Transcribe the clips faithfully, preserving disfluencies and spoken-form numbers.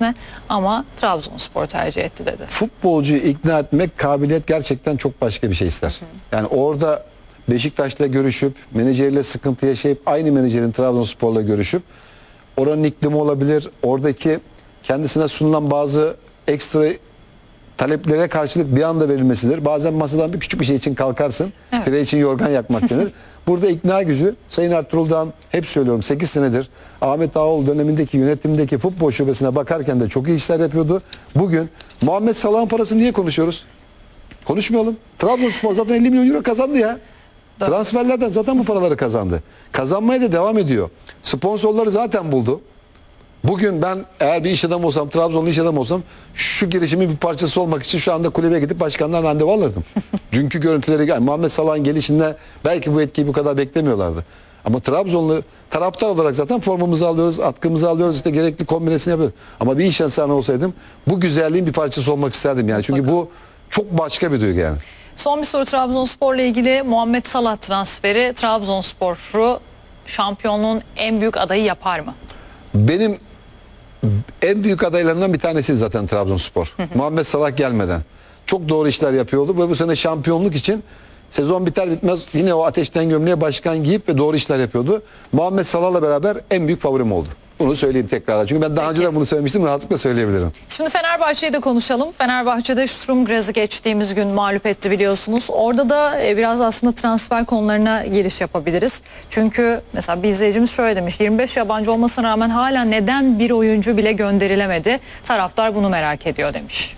kendisine ama Trabzonspor tercih etti dedi. Futbolcuyu ikna etmek, kabiliyet gerçekten çok başka bir şey ister. Yani orada Beşiktaş'la görüşüp, menajeriyle sıkıntı yaşayıp, aynı menajerin Trabzonspor'la görüşüp, oranın iklimi olabilir, oradaki kendisine sunulan bazı ekstra taleplere karşılık bir anda verilmesidir. Bazen masadan bir küçük bir şey için kalkarsın, evet. Pire için yorgan yakmak denir. Burada ikna gücü, Sayın Ertuğrul'dan hep söylüyorum, sekiz senedir Ahmet Ağaoğlu dönemindeki yönetimdeki futbol şubesine bakarken de çok iyi işler yapıyordu. Bugün Muhammed Salah'ın parasını niye konuşuyoruz? Konuşmayalım. Trabzonspor zaten elli milyon euro kazandı ya. Doğru. Transferlerden zaten bu paraları kazandı. Kazanmaya da devam ediyor. Sponsorları zaten buldu. Bugün ben eğer bir iş adamı olsam, Trabzonlu iş adamı olsam şu girişimin bir parçası olmak için şu anda kulübe gidip başkandan randevu alırdım. Dünkü görüntüleri, yani Muhammed Salah'ın gelişinde belki bu etkiyi bu kadar beklemiyorlardı. Ama Trabzonlu taraftar olarak zaten formamızı alıyoruz, atkımızı alıyoruz, işte gerekli kombinasyonu yapıyoruz. Ama bir iş insanı olsaydım bu güzelliğin bir parçası olmak isterdim yani. Çünkü bu çok başka bir duygu yani. Son bir soru Trabzonspor'la ilgili. Muhammed Salah transferi Trabzonspor'u şampiyonluğun en büyük adayı yapar mı? Benim en büyük adaylarından bir tanesi zaten Trabzonspor. Muhammed Salah gelmeden. Çok doğru işler yapıyordu ve bu sene şampiyonluk için sezon biter bitmez yine o ateşten gömleğe başkan giyip ve doğru işler yapıyordu. Muhammed Salah'la beraber en büyük favorim oldu. Bunu söyleyeyim tekrardan. Çünkü ben daha Peki. önce de bunu söylemiştim. Rahatlıkla söyleyebilirim. Şimdi Fenerbahçe'yi de konuşalım. Fenerbahçe'de Sturm Graz'ı geçtiğimiz gün mağlup etti biliyorsunuz. Orada da biraz aslında transfer konularına giriş yapabiliriz. Çünkü mesela bir izleyicimiz şöyle demiş. yirmi beş yabancı olmasına rağmen hala neden bir oyuncu bile gönderilemedi? Taraftar bunu merak ediyor demiş.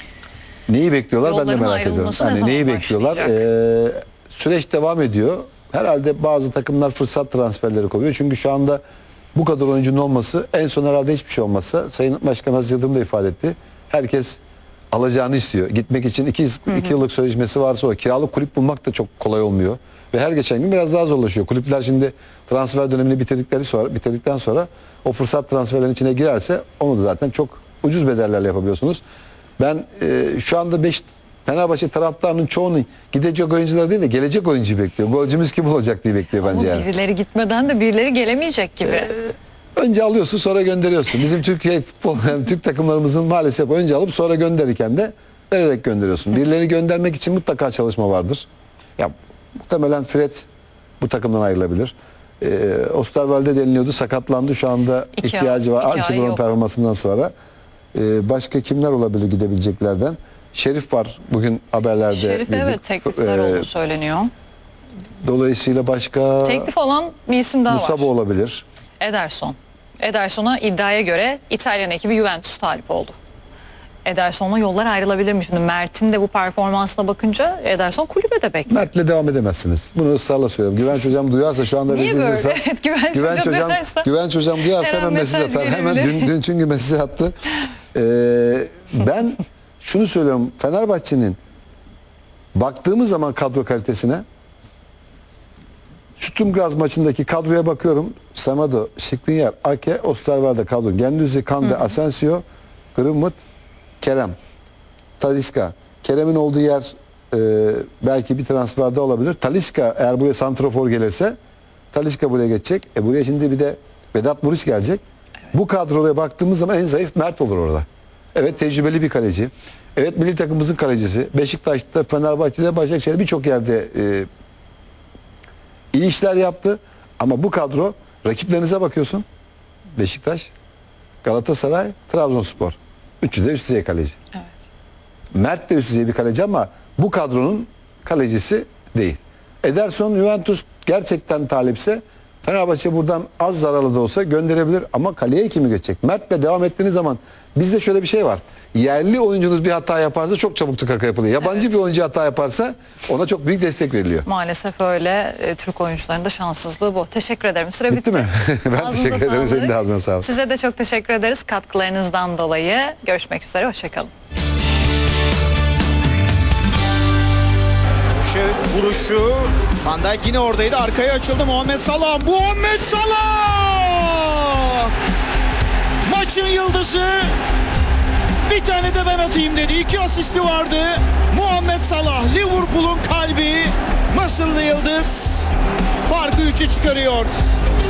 Neyi bekliyorlar ben de Yolların merak ediyorum. ayrılması ne Yani zaman neyi bekliyorlar? başlayacak? Ee, süreç devam ediyor. Herhalde bazı takımlar fırsat transferleri koyuyor. Çünkü şu anda bu kadar oyuncunun olması, en son herhalde hiçbir şey olmazsa, Sayın Başkan Aziz Yıldırım da ifade etti. Herkes alacağını istiyor. Gitmek için iki, iki yıllık sözleşmesi varsa o. Kiralık kulüp bulmak da çok kolay olmuyor. Ve her geçen gün biraz daha zorlaşıyor. Kulüpler şimdi transfer dönemini bitirdikleri sonra, bitirdikten sonra o fırsat transferlerin içine girerse onu da zaten çok ucuz bedellerle yapabiliyorsunuz. Ben e, şu anda beş Fenerbahçe taraftarının çoğunun gidecek oyuncular değil de gelecek oyuncu bekliyor. Golcümüz kim olacak diye bekliyor bence Ama yani. birileri gitmeden de birileri gelemeyecek gibi. Ee, önce alıyorsun sonra gönderiyorsun. Bizim Türkiye futbol, yani Türk takımlarımızın maalesef önce alıp sonra gönderirken de vererek gönderiyorsun. Birilerini göndermek için mutlaka çalışma vardır. Ya muhtemelen Fred bu takımdan ayrılabilir. Ee, Osterwalde deniliyordu, sakatlandı. Şu anda İki ihtiyacı ay, var. iki ay Archibald'ın yok. performansından sonra. Ee, başka kimler olabilir gidebileceklerden? Şerif var bugün haberlerde. Şerif bildik. evet teklifler Ee, olduğu söyleniyor. Dolayısıyla başka Teklif olan bir isim daha Musabo var. olabilir. Ederson. Ederson'a iddiaya göre İtalyan ekibi Juventus talip oldu. Ederson'la yollar ayrılabilir mi? Şimdi Mert'in de bu performansına bakınca Ederson kulübe de bekliyor. Mert'le devam edemezsiniz. Bunu ısrarla söylüyorum. Güvenç hocam duyarsa şu anda Niye bizi böyle? izliyorsa, Evet, Güvenç, Güvenç Hoca hocam, duyarsa Güvenç hocam duyarsa hemen hemen mesaj mesaj atar. Hemen gelebilir. dün, dün çünkü mesaj attı. Ee, ben şunu söylüyorum. Fenerbahçe'nin baktığımız zaman kadro kalitesine, Sturm Graz maçındaki kadroya bakıyorum. Samado, Skriniar, Ake, Osterwalde kadro. Gendüzi, Kande, Asensio, Greenwood, Kerem, Talisca. Kerem'in olduğu yer e, belki bir transferde olabilir. Talisca eğer buraya santrafor gelirse Talisca buraya geçecek. E buraya şimdi bir de Vedat Muriç gelecek. Evet. Bu kadroya baktığımız zaman en zayıf Mert olur orada. Evet tecrübeli bir kaleci. Evet milli takımımızın kalecisi. Beşiktaş'ta, Fenerbahçe'de, Başakşehir'de birçok yerde e, iyi işler yaptı. Ama bu kadro rakiplerinize bakıyorsun. Beşiktaş, Galatasaray, Trabzonspor. Üçü de üst düzey kaleci. Evet. Mert de üst düzey bir kaleci ama bu kadronun kalecisi değil. Ederson Juventus gerçekten talipse Fenerbahçe buradan az zararlı da olsa gönderebilir ama kaleye kimi geçecek? Mert'le devam ettiğiniz zaman bizde şöyle bir şey var. Yerli oyuncunuz bir hata yaparsa çok çabuk tıkaka yapılıyor. Yabancı evet. bir oyuncu hata yaparsa ona çok büyük destek veriliyor. Maalesef öyle. E, Türk oyuncuların da şanssızlığı bu. Teşekkür ederim. Süre bitti. Bitti mi? Ben Ağzınıza teşekkür ederim. sağlık. Senin de ağzına sağlık. Size de çok teşekkür ederiz katkılarınızdan dolayı. Görüşmek üzere. Hoşçakalın. Vuruşu. Van Dijk yine oradaydı. Arkaya açıldı. Muhammed Salah. Muhammed Salah! Maçın yıldızı. Bir tane de ben atayım dedi. İki asisti vardı. Muhammed Salah, Liverpool'un kalbi. Mısırlı yıldız farkı üçe çıkarıyor.